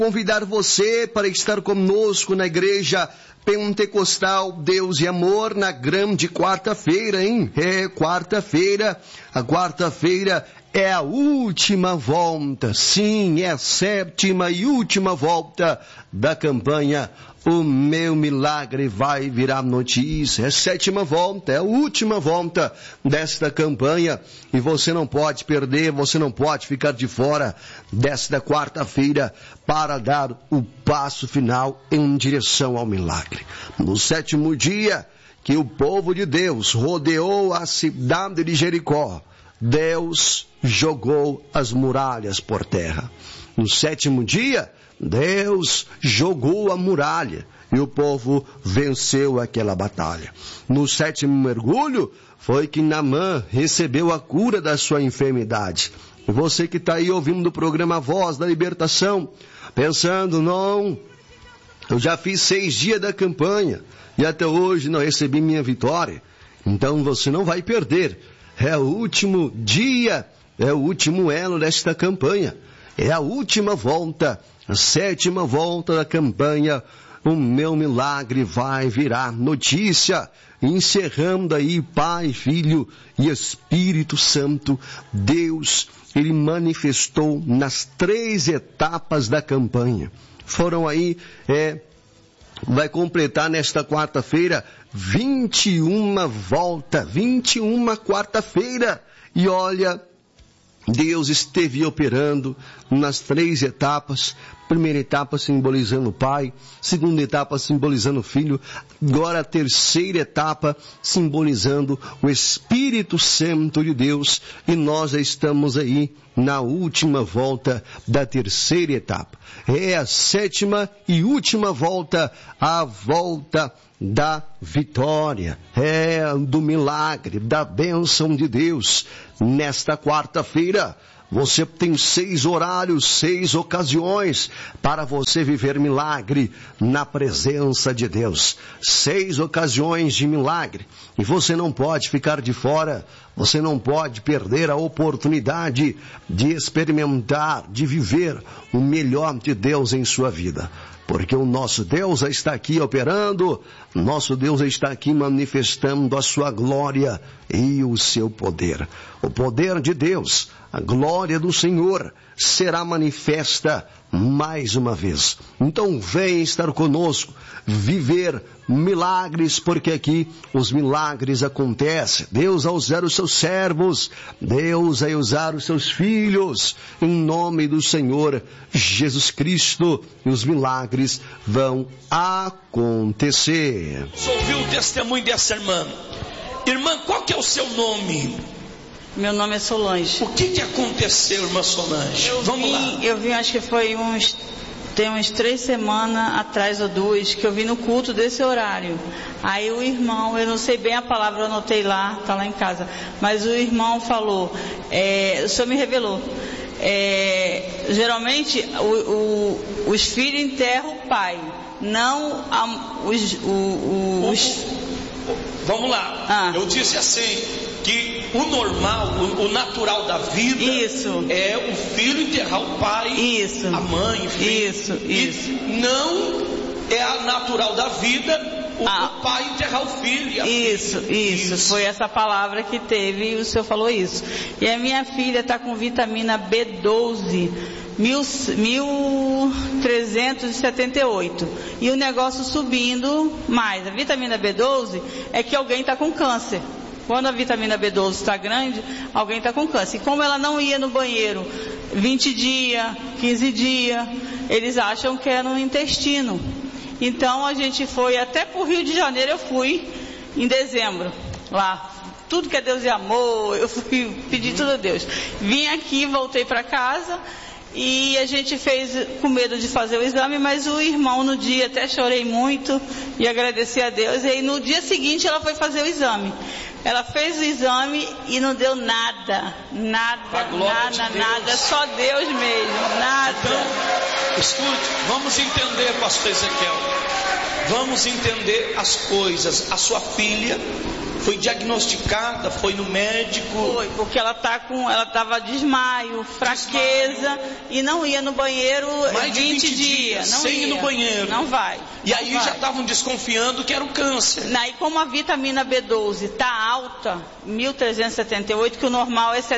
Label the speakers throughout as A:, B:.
A: convidar você para estar conosco na igreja Pentecostal Deus e Amor na grande quarta-feira, hein? A quarta-feira é a última volta, sim, é a 7ª e última volta da campanha O Meu Milagre Vai Virar Notícia. É a 7ª volta, é a última volta desta campanha e você não pode perder, você não pode ficar de fora desta quarta-feira para dar o passo final em direção ao milagre. No 7º dia que o povo de Deus rodeou a cidade de Jericó, Deus jogou as muralhas por terra. No 7º dia, Deus jogou a muralha e o povo venceu aquela batalha. No 7º mergulho, foi que Naamã recebeu a cura da sua enfermidade. E você que está aí ouvindo o programa Voz da Libertação, pensando, não, eu já fiz 6 dias da campanha e até hoje não recebi minha vitória. Então você não vai perder. É o último dia, é o último elo desta campanha. É a última volta, a 7ª volta da campanha. O meu milagre vai virar notícia. Encerrando aí, Pai, Filho e Espírito Santo, Deus, Ele manifestou nas 3 etapas da campanha. Foram aí, vai completar nesta quarta-feira 21 volta, 21 quarta-feira. E olha, Deus esteve operando nas 3 etapas. Primeira etapa simbolizando o Pai, segunda etapa simbolizando o Filho, agora a 3ª etapa simbolizando o Espírito Santo de Deus, e nós já estamos aí na última volta da 3ª etapa. É a 7ª e última volta, a volta da vitória, do milagre, da bênção de Deus. Nesta quarta-feira, você tem 6 horários, 6 ocasiões para você viver milagre na presença de Deus. 6 ocasiões de milagre. E você não pode ficar de fora, você não pode perder a oportunidade de experimentar, de viver o melhor de Deus em sua vida. Porque o nosso Deus já está aqui operando, nosso Deus já está aqui manifestando a sua glória e o seu poder. O poder de Deus, a glória do Senhor será manifesta mais uma vez. Então vem estar conosco, viver milagres, porque aqui os milagres acontecem. Deus vai usar os seus servos, Deus vai usar os seus filhos, em nome do Senhor Jesus Cristo, e os milagres vão acontecer.
B: Ouviu o testemunho dessa irmã? Irmã, qual que é o seu nome?
C: Meu nome é Solange.
B: O que aconteceu, irmã Solange? Vamos lá.
C: Eu vim, acho que foi tem umas 3 semanas atrás ou 2, que eu vim no culto desse horário. Aí o irmão, eu não sei bem a palavra, eu anotei lá, tá lá em casa. Mas o irmão falou, o Senhor me revelou. Geralmente os filhos enterram o pai, não os...
B: Vamos lá. Eu disse assim, que o normal, o natural da vida,
C: isso,
B: é o filho enterrar o pai,
C: isso,
B: a mãe, enfim.
C: Isso.
B: E não é a natural da vida o pai enterrar o filho.
C: Isso. Foi essa palavra que teve e o senhor falou isso. E a minha filha está com vitamina B12, 1378. E o negócio subindo mais. A vitamina B12 é que alguém está com câncer. Quando a vitamina B12 está grande, alguém está com câncer. E como ela não ia no banheiro 20 dias, 15 dias, eles acham que é no intestino. Então a gente foi até para o Rio de Janeiro, eu fui em dezembro, lá. Tudo que é Deus e amor, eu fui pedir tudo a Deus. Vim aqui, voltei para casa e a gente fez com medo de fazer o exame, mas o irmão no dia, até chorei muito e agradeci a Deus. E aí no dia seguinte ela foi fazer o exame. Ela fez o exame e não deu nada, só Deus mesmo, nada.
B: Então, escute, vamos entender, pastor Ezequiel. Vamos entender as coisas. A sua filha foi diagnosticada, foi no médico?
C: Foi, porque ela estava desmaio, fraqueza, e não ia no banheiro
B: mais de 20 dias,
C: não
B: sem
C: ia,
B: ir no banheiro.
C: Não vai.
B: E aí já estavam desconfiando que era o câncer.
C: E como a vitamina B12 está alta, 1.378, que o normal é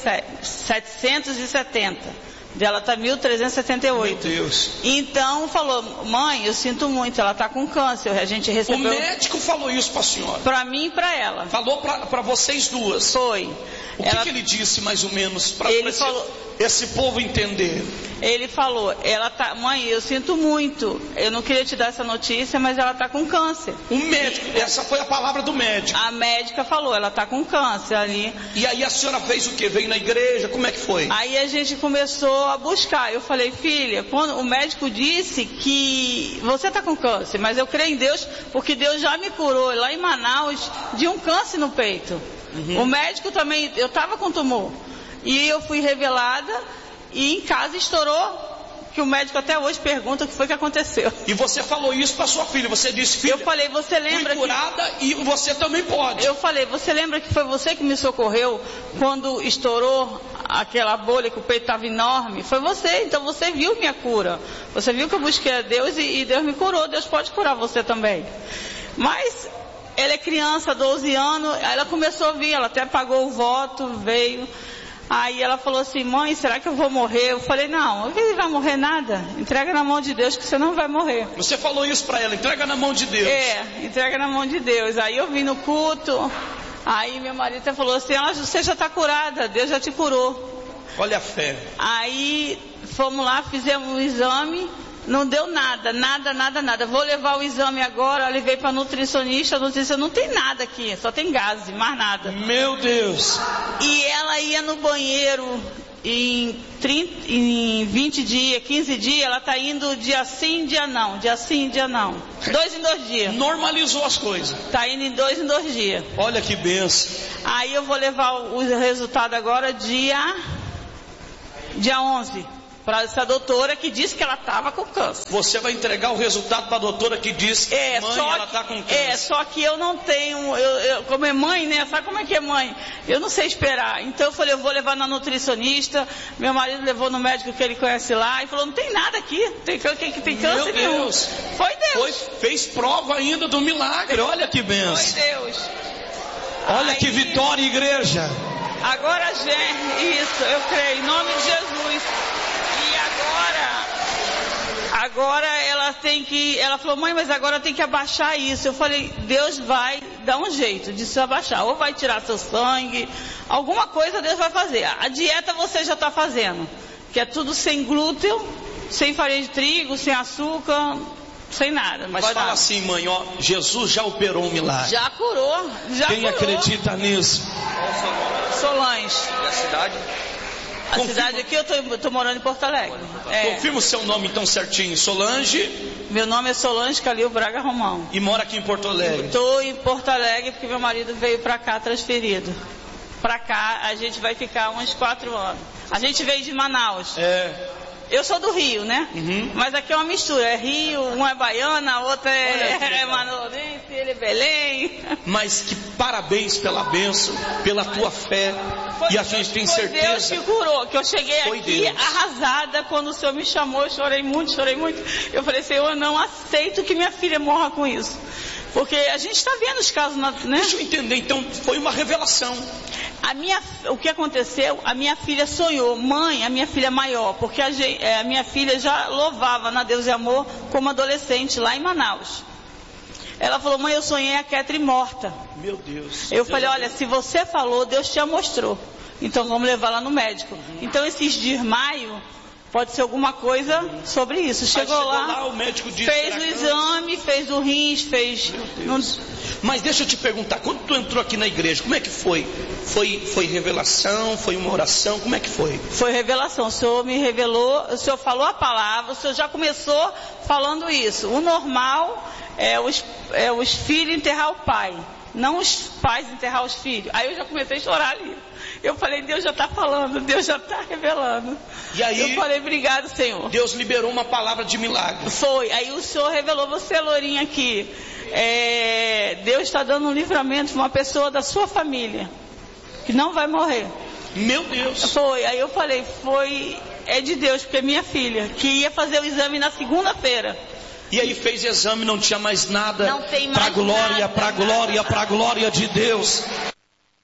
C: 770. Dela está 1.378.
B: Meu Deus.
C: Então falou, mãe, eu sinto muito, ela está com câncer. A gente recebeu.
B: O médico falou isso para a senhora?
C: Para mim e para ela.
B: Falou para vocês duas?
C: Foi.
B: O que ele disse mais ou menos para esse povo entender?
C: Ele falou, mãe, eu sinto muito, eu não queria te dar essa notícia, mas ela está com câncer.
B: O médico, essa foi a palavra do médico.
C: A médica falou, ela está com câncer ali.
B: E aí a senhora fez o quê? Veio na igreja? Como é que foi?
C: Aí a gente começou a buscar. Eu falei, filha, quando o médico disse que você está com câncer, mas eu creio em Deus, porque Deus já me curou lá em Manaus de um câncer no peito. O médico também, eu estava com tumor. E eu fui revelada e em casa estourou, que o médico até hoje pergunta o que foi que aconteceu.
B: E você falou isso para sua filha, você disse, filha,
C: eu falei, você lembra
B: fui curada e você também pode.
C: Eu falei, você lembra que foi você que me socorreu quando estourou aquela bolha que o peito estava enorme? Foi você, então você viu minha cura. Você viu que eu busquei a Deus e Deus me curou, Deus pode curar você também. Mas ela é criança, 12 anos, ela começou a vir, ela até pagou o voto, veio. Aí ela falou assim, mãe, será que eu vou morrer? Eu falei, não, ele vai morrer nada. Entrega na mão de Deus que você não vai morrer.
B: Você falou isso para ela, entrega na mão de Deus.
C: Entrega na mão de Deus. Aí eu vim no culto, aí meu marido falou assim, você já está curada, Deus já te curou.
B: Olha a fé.
C: Aí fomos lá, fizemos um exame. Não deu nada. Vou levar o exame agora, levei para a nutricionista não tem nada aqui, só tem gás, mais nada.
B: Meu Deus.
C: E ela ia no banheiro em 20 dias, 15 dias, ela está indo dia sim, dia não. 2 em 2 dias.
B: Normalizou as coisas.
C: Está indo em 2 em 2 dias.
B: Olha que benção.
C: Aí eu vou levar o resultado agora dia 11. Para essa doutora que disse que ela estava com câncer.
B: Você vai entregar o resultado para a doutora que diz que ela está com câncer.
C: Só que eu não tenho, como é mãe, né? Sabe como é que é mãe? Eu não sei esperar. Então eu falei, eu vou levar na nutricionista. Meu marido levou no médico que ele conhece lá e falou, não tem nada aqui. Tem câncer nenhum.
B: Meu Deus.
C: Foi Deus.
B: Fez prova ainda do milagre. Olha que benção.
C: Foi Deus.
B: Olha que vitória, igreja.
C: Agora, gente, isso, eu creio, em nome de Jesus. Agora ela falou, mãe, mas agora tem que abaixar isso. Eu falei, Deus vai dar um jeito de se abaixar. Ou vai tirar seu sangue, alguma coisa Deus vai fazer. A dieta você já está fazendo, que é tudo sem glúten, sem farinha de trigo, sem açúcar, sem nada.
B: Mas fala assim, mãe, ó, Jesus já operou um milagre.
C: Já curou,
B: Quem acredita nisso?
C: Solange.
B: E a cidade?
C: A cidade aqui, eu estou morando em Porto Alegre.
B: Confirma o seu nome então certinho. Solange?
C: Meu nome é Solange Calil Braga Romão.
B: E mora aqui em Porto Alegre?
C: Estou em Porto Alegre porque meu marido veio para cá transferido. Para cá a gente vai ficar uns 4 anos. A gente veio de Manaus. Eu sou do Rio, né? Mas aqui é uma mistura. É Rio, uma é baiana, a outra é manauense, ele é Belém.
B: Mas que parabéns pela bênção, pela tua fé. E a gente tem certeza.
C: Deus que curou, que eu cheguei aqui arrasada. Quando o Senhor me chamou, eu chorei muito. Eu falei, Senhor, eu não aceito que minha filha morra com isso. Porque a gente está vendo os casos, né?
B: Deixa eu entender, então foi uma revelação.
C: O que aconteceu, a minha filha sonhou, mãe, a minha filha maior, porque a minha filha já louvava na Deus e Amor como adolescente lá em Manaus. Ela falou, mãe, eu sonhei a Catherine morta.
B: Meu Deus.
C: Eu falei, olha, se você falou, Deus te mostrou. Então vamos levar lá no médico. Então esses desmaios, pode ser alguma coisa sobre isso. Chegou lá,
B: o médico disse,
C: fez o exame, fez o rins, fez...
B: Mas deixa eu te perguntar, quando tu entrou aqui na igreja, como é que foi? Foi revelação? Foi uma oração? Como é que foi?
C: Foi revelação, o Senhor me revelou, o Senhor falou a palavra, o Senhor já começou falando isso. O normal é os filhos enterrar o pai, não os pais enterrar os filhos. Aí eu já comecei a chorar ali. Eu falei, Deus já está falando, Deus já está revelando.
B: E aí,
C: eu falei, obrigado, Senhor.
B: Deus liberou uma palavra de milagre.
C: Foi, aí o Senhor revelou, você, Lourinha, aqui. Deus está dando um livramento para uma pessoa da sua família, que não vai morrer.
B: Meu Deus.
C: Foi, aí eu falei, é de Deus, porque é minha filha, que ia fazer o exame na segunda-feira.
B: E aí fez exame, não tinha mais nada.
C: Não tem mais
B: pra glória,
C: nada.
B: pra glória, pra glória de Deus.